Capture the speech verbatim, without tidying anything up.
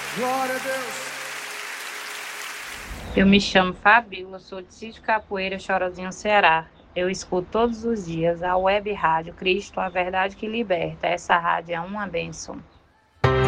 Glória a Deus. Eu me chamo Fabíola, sou de Sítio Capoeira, Chorozinho, Ceará. Eu escuto todos os dias a web rádio Cristo, a verdade que liberta. Essa rádio é uma bênção.